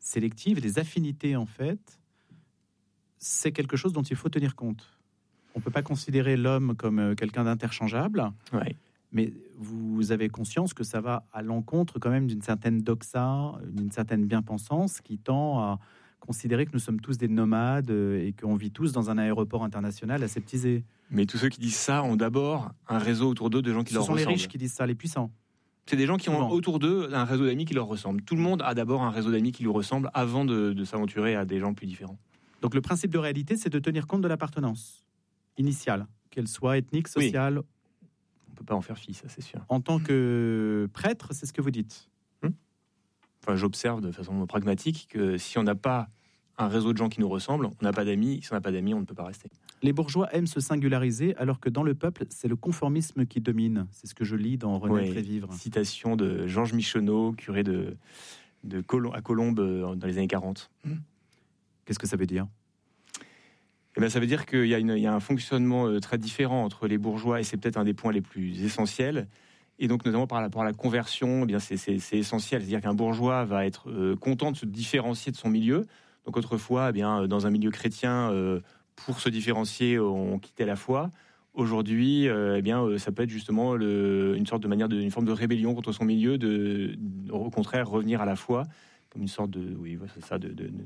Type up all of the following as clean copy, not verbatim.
sélectives, des affinités en fait, c'est quelque chose dont il faut tenir compte. On ne peut pas considérer l'homme comme quelqu'un d'interchangeable, mais vous avez conscience que ça va à l'encontre quand même d'une certaine doxa, d'une certaine bien-pensance qui tend à considérer que nous sommes tous des nomades et qu'on vit tous dans un aéroport international aseptisé. Mais tous ceux qui disent ça ont d'abord un réseau autour d'eux de gens qui leur ressemblent. Ce sont les riches qui disent ça, les puissants. C'est des gens qui ont autour d'eux un réseau d'amis qui leur ressemble. Tout le monde a d'abord un réseau d'amis qui lui ressemble avant de s'aventurer à des gens plus différents. Donc le principe de réalité, c'est de tenir compte de l'appartenance initiale, qu'elle soit ethnique, sociale. On ne peut pas en faire fi, ça c'est sûr. En tant que prêtre, c'est ce que vous dites. Enfin, j'observe de façon pragmatique que si on n'a pas un réseau de gens qui nous ressemblent, on n'a pas d'amis. Si on n'a pas d'amis, on ne peut pas rester. Les bourgeois aiment se singulariser, alors que dans le peuple, c'est le conformisme qui domine. C'est ce que je lis dans Renaître et vivre. Citation de Georges Michonneau, curé à Colombes dans les années 40. Qu'est-ce que ça veut dire ? Ça veut dire qu'il y a un fonctionnement très différent entre les bourgeois, et c'est peut-être un des points les plus essentiels. Et donc, notamment par rapport à la conversion, c'est essentiel. C'est-à-dire qu'un bourgeois va être content de se différencier de son milieu. Donc, autrefois, dans un milieu chrétien, pour se différencier, on quittait la foi. Aujourd'hui, ça peut être justement une forme de rébellion contre son milieu, au contraire, revenir à la foi, comme une sorte de... Oui, c'est ça.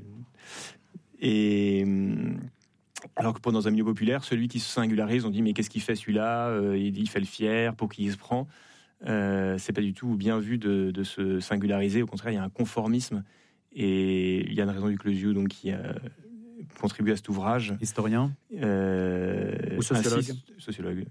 Alors que dans un milieu populaire, celui qui se singularise, on dit mais qu'est-ce qu'il fait celui-là ? Il fait le fier, pour qui il se prend. C'est pas du tout bien vu de se singulariser. Au contraire, il y a un conformisme. Et il y a une raison du Closiou donc qui a contribué à cet ouvrage. Historien ou sociologue. Sociologue.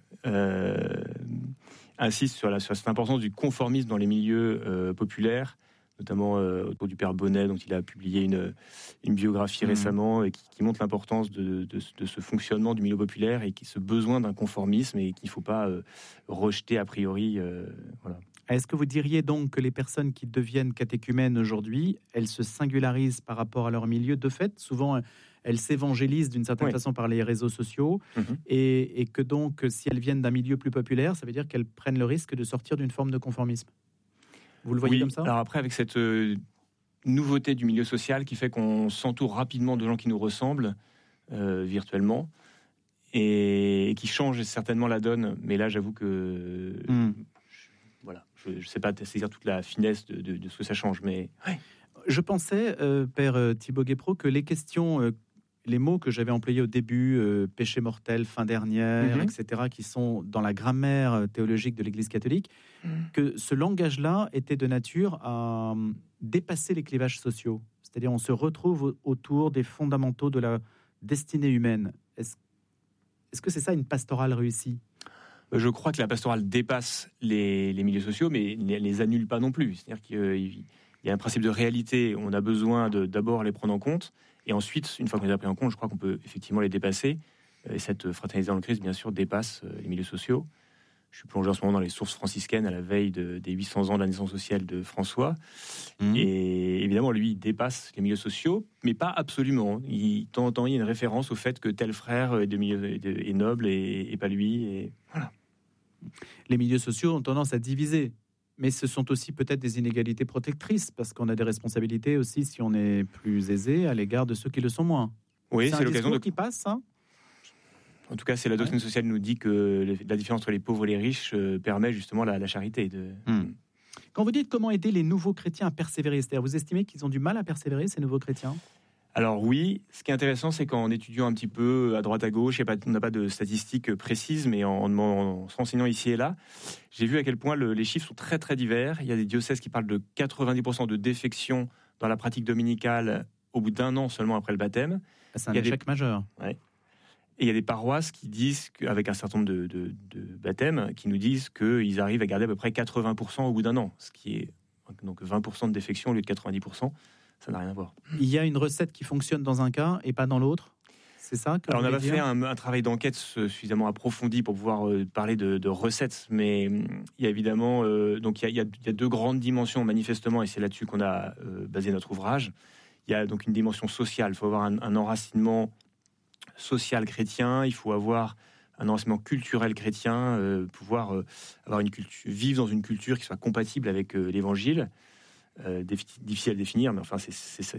Insiste sur cette importance du conformisme dans les milieux populaires, notamment autour du père Bonnet, dont il a publié une biographie récemment, et qui montre l'importance de ce fonctionnement du milieu populaire et ce besoin d'un conformisme et qu'il ne faut pas rejeter a priori. Voilà. Est-ce que vous diriez donc que les personnes qui deviennent catéchumènes aujourd'hui, elles se singularisent par rapport à leur milieu de fait ? Souvent, elles s'évangélisent d'une certaine façon par les réseaux sociaux, et que donc, si elles viennent d'un milieu plus populaire, ça veut dire qu'elles prennent le risque de sortir d'une forme de conformisme. Vous le voyez comme ça ? Alors après, avec cette nouveauté du milieu social qui fait qu'on s'entoure rapidement de gens qui nous ressemblent virtuellement, et qui change certainement la donne, mais là, j'avoue que... je ne sais pas saisir toute la finesse de ce que ça change, mais... Je pensais, Père Thibaut Guépraud, que les questions, les mots que j'avais employés au début, péché mortel, fin dernière, etc., qui sont dans la grammaire théologique de l'Église catholique, que ce langage-là était de nature à dépasser les clivages sociaux. C'est-à-dire, on se retrouve autour des fondamentaux de la destinée humaine. Est-ce que c'est ça une pastorale réussie ? Je crois que la pastorale dépasse les milieux sociaux, mais ne les annule pas non plus. C'est-à-dire qu'il y a un principe de réalité. On a besoin d'abord les prendre en compte, et ensuite, une fois qu'on les a pris en compte, je crois qu'on peut effectivement les dépasser. Et cette fraternité dans le Christ, bien sûr, dépasse les milieux sociaux. Je suis plongé en ce moment dans les sources franciscaines à la veille des 800 ans de la naissance sociale de François. Et évidemment, lui, il dépasse les milieux sociaux, mais pas absolument. De temps en temps, il y a une référence au fait que tel frère est noble et pas lui. Et voilà. Les milieux sociaux ont tendance à diviser, mais ce sont aussi peut-être des inégalités protectrices, parce qu'on a des responsabilités aussi, si on est plus aisé, à l'égard de ceux qui le sont moins. Oui, c'est l'occasion qui passe, ça. En tout cas, c'est la doctrine sociale nous dit que la différence entre les pauvres et les riches permet justement la charité. Quand vous dites comment aider les nouveaux chrétiens à persévérer, c'est-à-dire vous estimez qu'ils ont du mal à persévérer, ces nouveaux chrétiens ? Alors oui, ce qui est intéressant, c'est qu'en étudiant un petit peu à droite à gauche, on n'a pas de statistiques précises, mais en se renseignant ici et là, j'ai vu à quel point les chiffres sont très très divers. Il y a des diocèses qui parlent de 90% de défection dans la pratique dominicale au bout d'un an seulement après le baptême. C'est un échec majeur. Ouais. Et il y a des paroisses qui disent, avec un certain nombre de baptêmes, qui nous disent qu'ils arrivent à garder à peu près 80% au bout d'un an, ce qui est donc 20% de défection au lieu de 90%. Ça n'a rien à voir. Il y a une recette qui fonctionne dans un cas et pas dans l'autre ? C'est ça que Alors, on n'a pas fait un travail d'enquête suffisamment approfondi pour pouvoir parler de recettes, mais il y a évidemment... donc il y a deux grandes dimensions, manifestement, et c'est là-dessus qu'on a basé notre ouvrage. Il y a donc une dimension sociale. Il faut avoir un enracinement social chrétien, il faut avoir un enracinement culturel chrétien, pouvoir avoir une culture, vivre dans une culture qui soit compatible avec l'Évangile. Difficile à définir, mais enfin c'est